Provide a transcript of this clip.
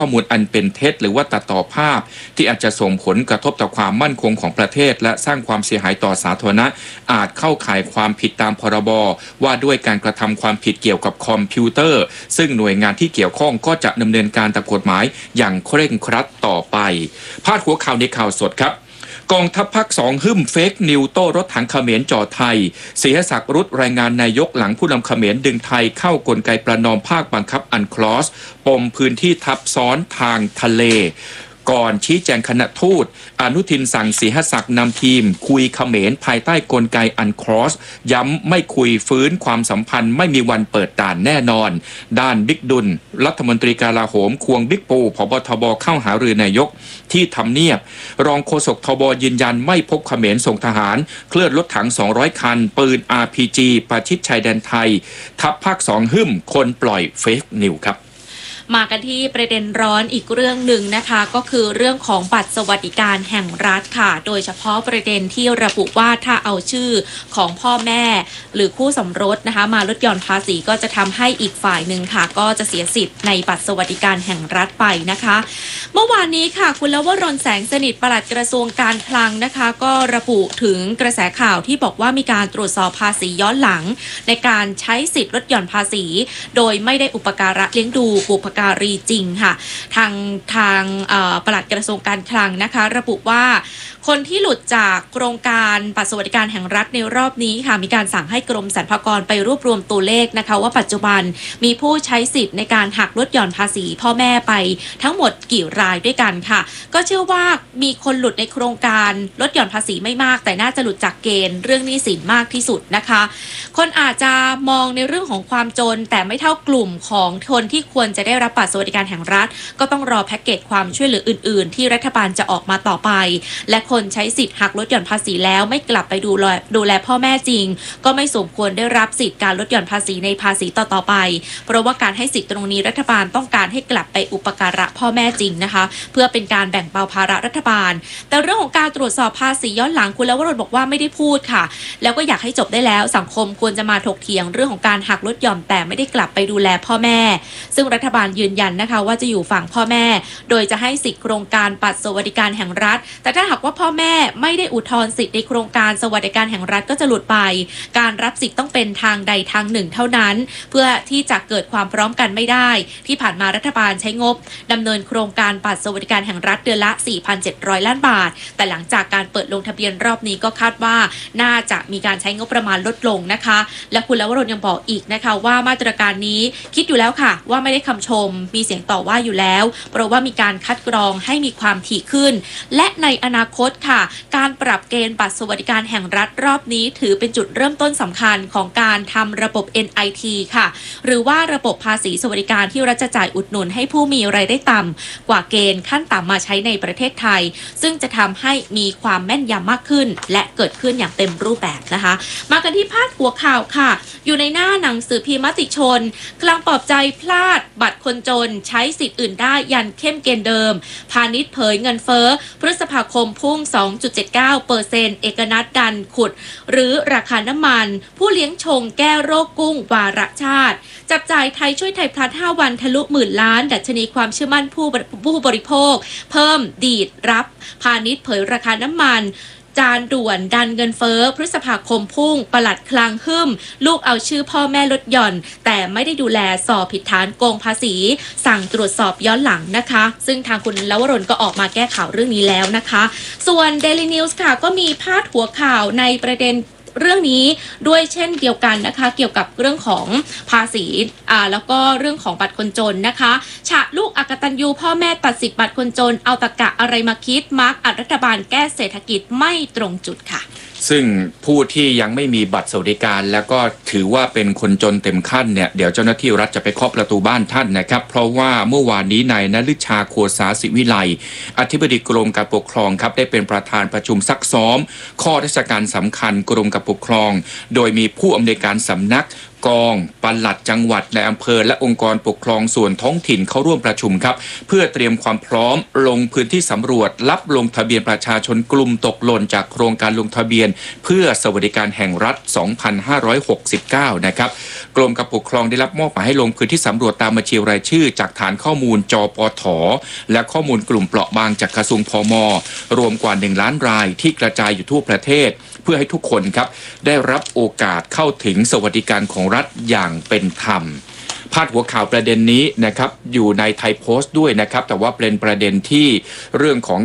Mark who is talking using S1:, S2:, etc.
S1: ข้อมูลอันเป็นเท็จหรือว่าตัดต่อภาพที่อาจจะส่งผลกระทบต่อความมั่นคงของประเทศและสร้างความเสียหายต่อสาธารณะอาจเข้าข่ายความผิดตามพรบว่าด้วยการกระทำความผิดเกี่ยวกับคอมพิวเตอร์ซึ่งหน่วยงานที่เกี่ยวข้องก็จะดำเนินการตามกฎหมายอย่างเคร่งครัดต่อไปพาดหัวข่าวในข่าวสดครับกองทัพภาค2หึ่มเฟกนิวโต้รถถังเขมรจ่อไทยศรีหศักดิ์รุดรายงานนายกหลังผู้นำเขมรดึงไทยเข้ากลไกประนอมภาคบังคับอันคลอสปมพื้นที่ทับซ้อนทางทะเลก่อนชี้แจงคณะทูตอนุทินสั่งศรีหศักดิ์นำทีมคุยเขมรภายใต้กลไกอันคลอสย้ำไม่คุยฟื้นความสัมพันธ์ไม่มีวันเปิดด่านแน่นอนด้านบิ๊กดุลรัฐมนตรีกลาโหมควงบิ๊กปูผบทบเข้าหารือนายกที่ทำเนียบรองโฆษกทบยืนยันไม่พบเขมรส่งทหารเคลื่อนรถถัง200คันปืน RPG ประชิดชายแดนไทยทัพภาค2หึ่มคนปล่อยเฟกนิวครับ
S2: มากันที่ประเด็นร้อนอีกเรื่องหนึ่งนะคะก็คือเรื่องของบัตรสวัสดิการแห่งรัฐค่ะโดยเฉพาะประเด็นที่ระบุว่าถ้าเอาชื่อของพ่อแม่หรือคู่สมรสนะคะมาลดหย่อนภาษีก็จะทำให้อีกฝ่ายหนึ่งค่ะก็จะเสียสิทธิ์ในบัตรสวัสดิการแห่งรัฐไปนะคะเมื่อวานนี้ค่ะคุณลวรรณแสงสนิทปลัดกระทรวงการคลังนะคะก็ระบุถึงกระแสข่าวที่บอกว่ามีการตรวจสอบภาษีย้อนหลังในการใช้สิทธิ์ลดหย่อนภาษีโดยไม่ได้อุปการะเลี้ยงดูบุพการีจริงค่ะทางปลัดกระทรวงการคลังนะคะระบุว่าคนที่หลุดจากโครงการบัตรสวัสดิการแห่งรัฐในรอบนี้ค่ะมีการสั่งให้กรมสรรพากรไปรวบรวมตัวเลขนะคะว่าปัจจุบันมีผู้ใช้สิทธิ์ในการหักลดหย่อนภาษีพ่อแม่ไปทั้งหมดกี่รายด้วยกันค่ะก็เชื่อว่ามีคนหลุดในโครงการลดหย่อนภาษีไม่มากแต่น่าจะหลุดจากเกณฑ์เรื่องหนี้สินมากที่สุดนะคะคนอาจจะมองในเรื่องของความจนแต่ไม่เท่ากลุ่มของคนที่ควรจะได้รับบัตรสวัสดิการแห่งรัฐก็ต้องรอแพ็กเกจความช่วยเหลืออื่นๆที่รัฐบาลจะออกมาต่อไปและคนใช้สิทธิ์หักลดหย่อนภาษีแล้วไม่กลับไปดูแลพ่อแม่จริงก็ไม่สมควรได้รับสิทธิ์การลดหย่อนภาษีในภาษีต่อไปเพราะว่าการให้สิทธิ์ตรงนี้รัฐบาลต้องการให้กลับไปอุปการะพ่อแม่จริงนะคะเพื่อเป็นการแบ่งเบาภาระรัฐบาลแต่เรื่องของการตรวจสอบภาษีย้อนหลังคุณลวรรณบอกว่าไม่ได้พูดค่ะแล้วก็อยากให้จบได้แล้วสังคมควรจะมาถกเถียงเรื่องของการหักลดหย่อนแต่ไม่ได้กลับไปดูแลพ่อแม่ซึ่งรัฐบาลยืนยันนะคะว่าจะอยู่ฝั่งพ่อแม่โดยจะให้สิทธิ์โครงการบัตรสวัสดิการแห่งรัฐแต่ถ้าหากว่าพ่อแม่ไม่ได้อุทธรณ์สิทธิ์ในโครงการสวัสดิการแห่งรัฐก็จะหลุดไปการรับสิทธิ์ต้องเป็นทางใดทางหนึ่งเท่านั้นเพื่อที่จะเกิดความพร้อมกันไม่ได้ที่ผ่านมารัฐบาลใช้งบดำเนินโครงการบัตรสวัสดิการแห่งรัฐเดือนละ 4,700 ล้านบาทแต่หลังจากการเปิดลงทะเบียนรอบนี้ก็คาดว่าน่าจะมีการใช้งบประมาณลดลงนะคะและคุณลวรรณยังบอกอีกนะคะว่ามาตรการนี้คิดอยู่แล้วค่ะว่าไม่ได้คำชมมีเสียงต่อว่าอยู่แล้วเพราะว่ามีการคัดกรองให้มีความถี่ขึ้นและในอนาคตค่ะการปรับเกณฑ์บัตรสวัสดิการแห่งรัฐรอบนี้ถือเป็นจุดเริ่มต้นสำคัญของการทำระบบ NIT ค่ะหรือว่าระบบภาษีสวัสดิการที่รัฐจะจ่ายอุดหนุนให้ผู้มีรายได้ต่ำกว่าเกณฑ์ขั้นต่ำมาใช้ในประเทศไทยซึ่งจะทำให้มีความแม่นยำมากขึ้นและเกิดขึ้นอย่างเต็มรูปแบบนะคะมากันที่พาดหัวข่าวค่ะอยู่ในหน้าหนังสือพิมพ์มติชนกลางปลอบใจพลาดบัตรคนจนใช้สิทธิ์อื่นได้ยันเข้มเกณฑ์เดิมพาณิชย์เผยเงินเฟ้อพฤษภาคมพุ่ง 2.79% เอกนัทดันขุดหรือราคาน้ำมันผู้เลี้ยงชงแก้โรคกุ้งวาระชาติจับจ่ายไทยช่วยไทยพลัส5วันทะลุ10,000 ล้านดัชนีความเชื่อมั่นผู้บริโภคเพิ่มดีดรับพาณิชย์เผยราคาน้ำมันจานด่วนดันเงินเฟ้อพฤษภาคมพุ่งปลัดคลังหึ่มลูกเอาชื่อพ่อแม่ลดหย่อนแต่ไม่ได้ดูแลสอบผิดฐานโกงภาษีสั่งตรวจสอบย้อนหลังนะคะซึ่งทางคุณลวรรณก็ออกมาแก้ข่าวเรื่องนี้แล้วนะคะส่วน Daily News ค่ะก็มีพาดหัวข่าวในประเด็นเรื่องนี้ด้วยเช่นเดียวกันนะคะเกี่ยวกับเรื่องของภาษีแล้วก็เรื่องของบัตรคนจนนะคะฉะลูกอกตัญญูพ่อแม่ตัดสิทธิ์บัตรคนจนเอาตะกะอะไรมาคิดมาร์กอัดรัฐบาลแก้เศรษฐกิจไม่ตรงจุดค่ะ
S1: ซึ่งผู้ที่ยังไม่มีบัตรสวัสดิการแล้วก็ถือว่าเป็นคนจนเต็มขั้นเนี่ยเดี๋ยวเจ้าหน้าที่รัฐจะไปเคาะประตูบ้านท่านนะครับเพราะว่าเมื่อวานนี้นายณฤชาโคสาศิวิไลอธิบดีกรมการปกครองครับได้เป็นประธานประชุมซักซ้อมข้อราชการสำคัญกรมการปกครองโดยมีผู้อำนวยการสำนักกองปลัดจังหวัดในอำเภอและองค์กรปกครองส่วนท้องถิ่นเข้าร่วมประชุมครับเพื่อเตรียมความพร้อมลงพื้นที่สำรวจรับลงทะเบียนประชาชนกลุ่มตกหล่นจากโครงการลงทะเบียนเพื่อสวัสดิการแห่งรัฐ 2569 นะครับกรมการปกครองได้รับมอบหมายให้ลงพื้นที่สำรวจตามบัญชีรายชื่อจากฐานข้อมูลจปท.และข้อมูลกลุ่มเปราะบางจากกระทรวงพม.รวมกว่า 1 ล้านรายที่กระจายอยู่ทั่วประเทศเพื่อให้ทุกคนครับได้รับโอกาสเข้าถึงสวัสดิการของรัฐอย่างเป็นธรรมพาดหัวข่าวประเด็นนี้นะครับอยู่ในไทยโพสต์ด้วยนะครับแต่ว่าเป็นประเด็นที่เรื่องของ